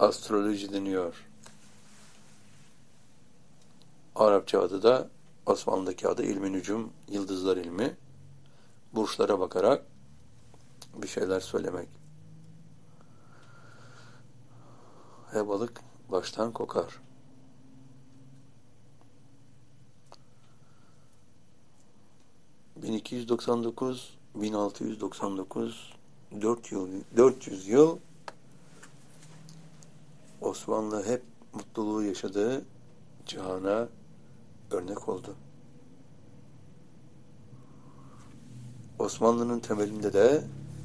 astroloji deniyor. Arapça adı da, Osmanlı'daki adı ilmi nücum, yıldızlar ilmi. Burçlara bakarak bir şeyler söylemek. He balık baştan kokar. ...1299, 1699, 400 yıl Osmanlı hep mutluluğu yaşadığı cihana örnek oldu. Osmanlı'nın temelinde de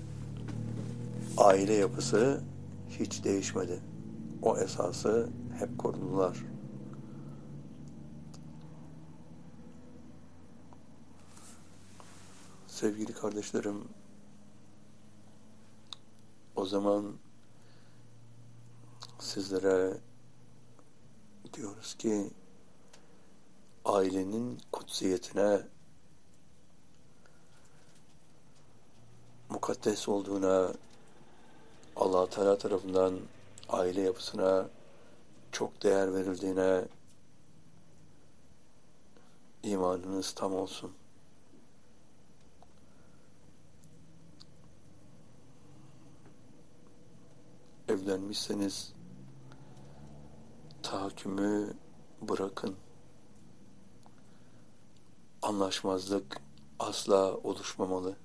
aile yapısı hiç değişmedi. O esası hep korudular. Sevgili kardeşlerim, o zaman sizlere diyoruz ki ailenin kutsiyetine, mukaddes olduğuna, Allah Teala tarafından aile yapısına çok değer verildiğine imanınız tam olsun. Evlenmişseniz tahakkümü bırakın. Anlaşmazlık asla oluşmamalı.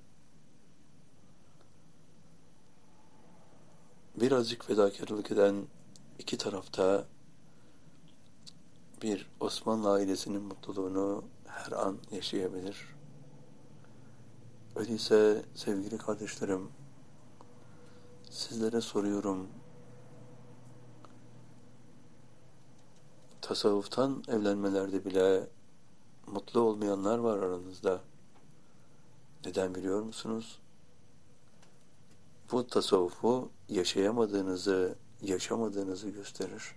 Birazcık fedakarlık eden iki tarafta bir Osmanlı ailesinin mutluluğunu her an yaşayabilir. Öyleyse sevgili kardeşlerim, sizlere soruyorum, tasavvuftan evlenmelerde bile mutlu olmayanlar var aranızda. Neden biliyor musunuz? Bu tasavvufu yaşamadığınızı gösterir.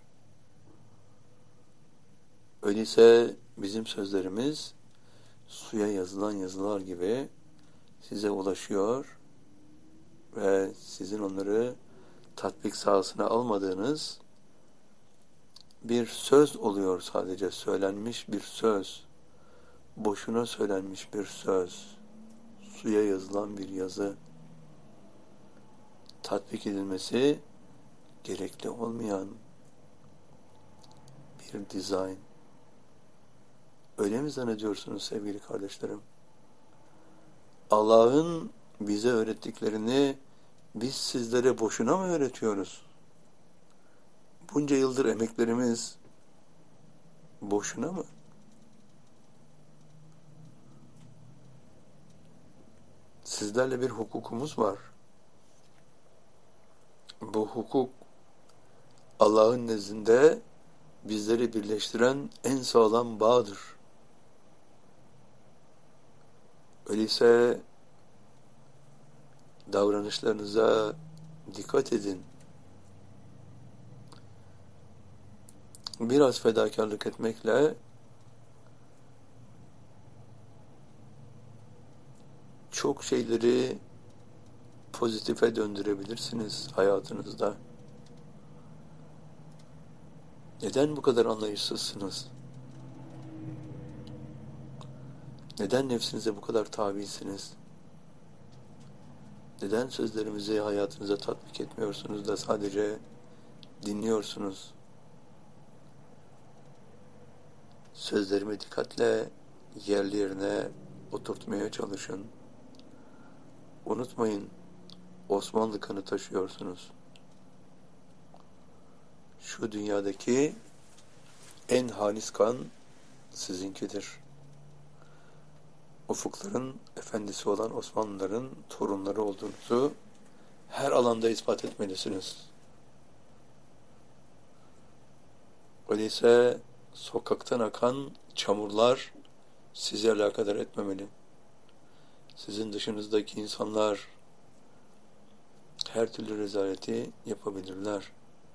Öyleyse bizim sözlerimiz suya yazılan yazılar gibi size ulaşıyor ve sizin onları tatbik sahasına almadığınız bir söz oluyor sadece, söylenmiş bir söz, boşuna söylenmiş bir söz, suya yazılan bir yazı, tatbik edilmesi gerekli olmayan bir dizayn. Öyle mi zannediyorsunuz sevgili kardeşlerim? Allah'ın bize öğrettiklerini biz sizlere boşuna mı öğretiyoruz? Bunca yıldır emeklerimiz boşuna mı? Sizlerle bir hukukumuz var. Bu hukuk Allah'ın nezdinde bizleri birleştiren en sağlam bağdır. Öyleyse davranışlarınıza dikkat edin. Biraz fedakarlık etmekle çok şeyleri pozitife döndürebilirsiniz hayatınızda. Neden bu kadar anlayışsızsınız? Neden nefsinize bu kadar tabisiniz? Neden sözlerimizi hayatınıza tatbik etmiyorsunuz da sadece dinliyorsunuz? Sözlerimi dikkatle yerli yerine oturtmaya çalışın. Unutmayın, Osmanlı kanı taşıyorsunuz. Şu dünyadaki en halis kan sizinkidir. Ufukların efendisi olan Osmanlıların torunları olduğunuzu her alanda ispat etmelisiniz. Öyleyse sokaktan akan çamurlar sizi alakadar etmemeli. Sizin dışınızdaki insanlar her türlü rezaleti yapabilirler.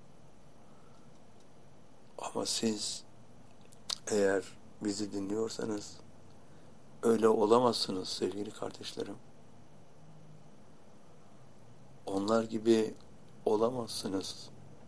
Ama siz eğer bizi dinliyorsanız öyle olamazsınız sevgili kardeşlerim. Onlar gibi olamazsınız.